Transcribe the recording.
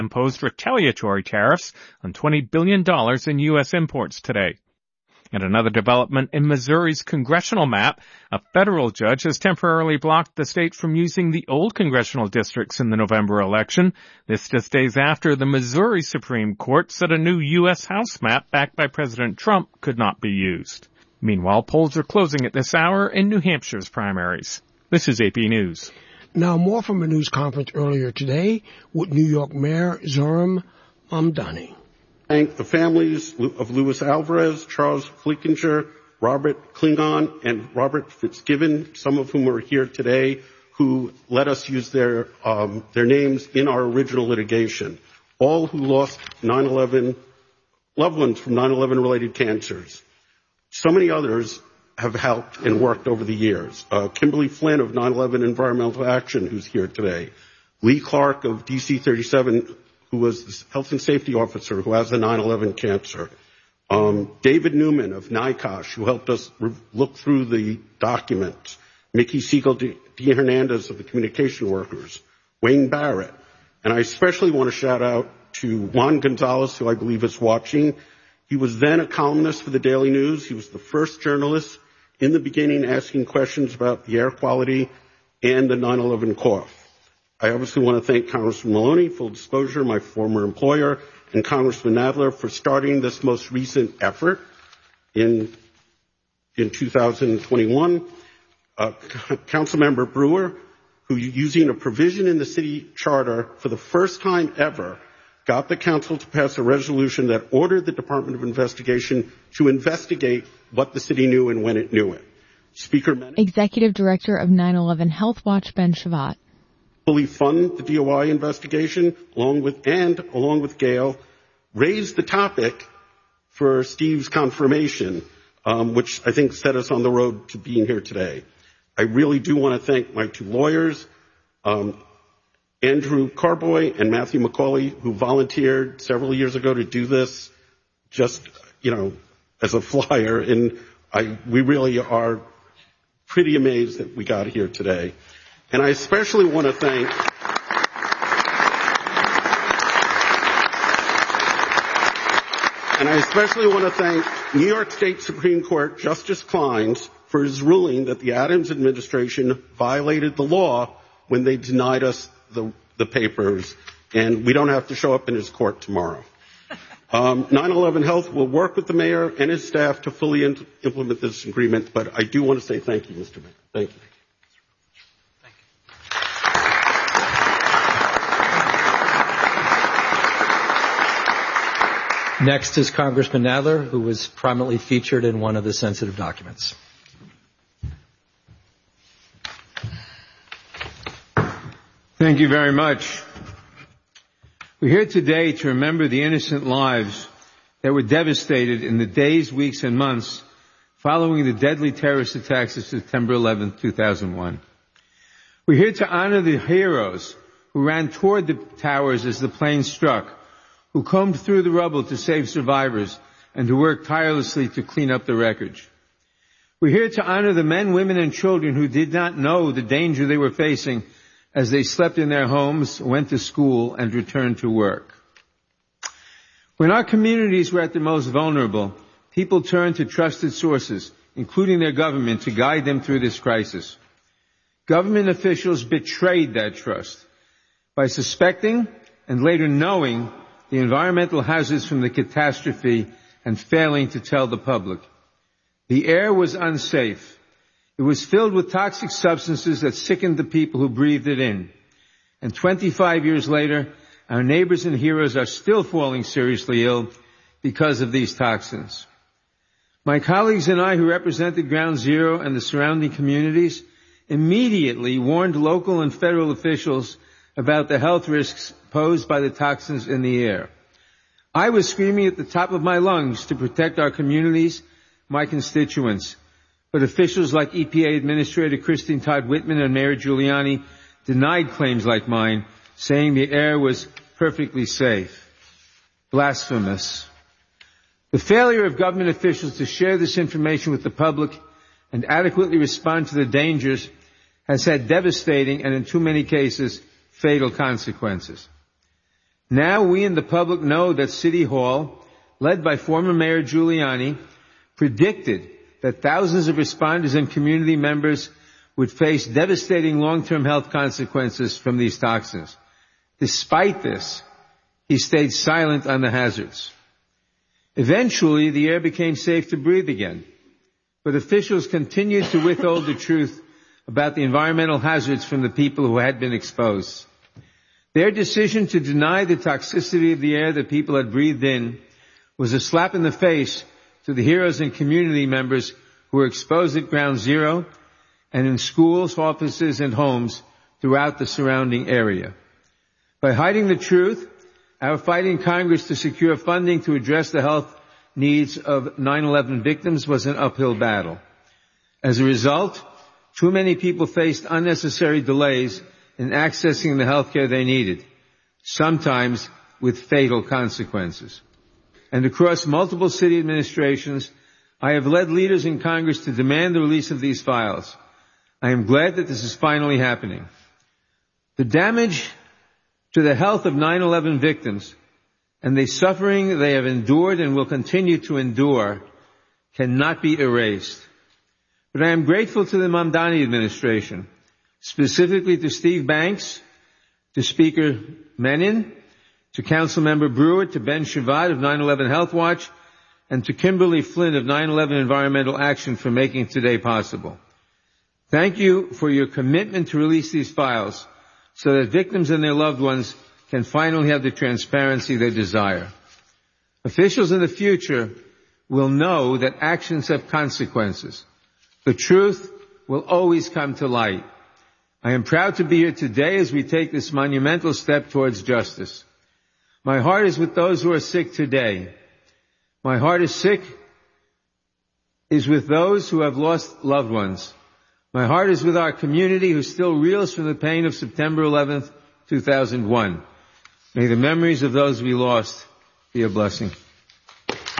imposed retaliatory tariffs on $20 billion in U.S. imports today. And another development in Missouri's congressional map, a federal judge has temporarily blocked the state from using the old congressional districts in the November election. This just days after the Missouri Supreme Court said a new U.S. House map backed by President Trump could not be used. Meanwhile, polls are closing at this hour in New Hampshire's primaries. This is AP News. Now more from a news conference earlier today with New York Mayor Zohran Mamdani. Thank the families of Luis Alvarez, Charles Flickinger, Robert Klingon, and Robert Fitzgibbon, some of whom are here today, who let us use their names in our original litigation. All who lost 9/11 loved ones from 9/11 related cancers. So many others have helped and worked over the years. Kimberly Flynn of 9/11 Environmental Action, who's here today. Lee Clark of DC 37, who was the health and safety officer who has the 9/11 cancer. David Newman of NICOSH, who helped us look through the documents. Mickey Siegel D. Hernandez of the communication workers. Wayne Barrett. And I especially want to shout out to Juan Gonzalez, who I believe is watching. He was then a columnist for the Daily News. He was the first journalist in the beginning asking questions about the air quality and the 9/11 cough. I obviously want to thank Congressman Maloney, full disclosure, my former employer, and Congressman Nadler for starting this most recent effort in 2021. Councilmember Brewer, who using a provision in the city charter for the first time ever, got the council to pass a resolution that ordered the Department of Investigation to investigate what the city knew and when it knew it. Speaker Menem, Executive Director of 9/11 Health Watch, Ben Shavat. Fully fund the DOI investigation, along with Gail, raised the topic for Steve's confirmation, which I think set us on the road to being here today. I really do want to thank my two lawyers, Andrew Carboy and Matthew McCauley, who volunteered several years ago to do this just, as a flyer. And we really are pretty amazed that we got here today. And I especially want to thank New York State Supreme Court Justice Kleins for his ruling that the Adams administration violated the law when they denied us the papers, and we don't have to show up in his court tomorrow. 9/11 Health will work with the mayor and his staff to fully implement this agreement, but I do want to say thank you, Mr. Mayor. Thank you. Next is Congressman Nadler, who was prominently featured in one of the sensitive documents. Thank you very much. We're here today to remember the innocent lives that were devastated in the days, weeks, and months following the deadly terrorist attacks of September 11, 2001. We're here to honor the heroes who ran toward the towers as the plane struck, who combed through the rubble to save survivors, and who worked tirelessly to clean up the wreckage. We're here to honor the men, women, and children who did not know the danger they were facing as they slept in their homes, went to school, and returned to work. When our communities were at their most vulnerable, people turned to trusted sources, including their government, to guide them through this crisis. Government officials betrayed that trust by suspecting and later knowing the environmental hazards from the catastrophe and failing to tell the public. The air was unsafe. It was filled with toxic substances that sickened the people who breathed it in. And 25 years later, our neighbors and heroes are still falling seriously ill because of these toxins. My colleagues and I, who represented Ground Zero and the surrounding communities, immediately warned local and federal officials about the health risks posed by the toxins in the air. I was screaming at the top of my lungs to protect our communities, my constituents. But officials like EPA Administrator Christine Todd Whitman and Mayor Giuliani denied claims like mine, saying the air was perfectly safe. Blasphemous. The failure of government officials to share this information with the public and adequately respond to the dangers has had devastating and, in too many cases, fatal consequences. Now we and the public know that City Hall, led by former Mayor Giuliani, predicted that thousands of responders and community members would face devastating long-term health consequences from these toxins. Despite this, he stayed silent on the hazards. Eventually, the air became safe to breathe again, but officials continued to withhold the truth about the environmental hazards from the people who had been exposed. Their decision to deny the toxicity of the air that people had breathed in was a slap in the face to the heroes and community members who were exposed at Ground Zero and in schools, offices, and homes throughout the surrounding area. By hiding the truth, our fight in Congress to secure funding to address the health needs of 9/11 victims was an uphill battle. As a result, too many people faced unnecessary delays in accessing the health care they needed, sometimes with fatal consequences. And across multiple city administrations, I have led leaders in Congress to demand the release of these files. I am glad that this is finally happening. The damage to the health of 9/11 victims and the suffering they have endured and will continue to endure cannot be erased. But I am grateful to the Mamdani administration, specifically to Steve Banks, to Speaker Menon, to Councilmember Brewer, to Ben Shabbat of 9/11 Health Watch, and to Kimberly Flynn of 9/11 Environmental Action for making today possible. Thank you for your commitment to release these files so that victims and their loved ones can finally have the transparency they desire. Officials in the future will know that actions have consequences. The truth will always come to light. I am proud to be here today as we take this monumental step towards justice. My heart is with those who are sick today. My heart is with those who have lost loved ones. My heart is with our community who still reels from the pain of September 11th, 2001. May the memories of those we lost be a blessing.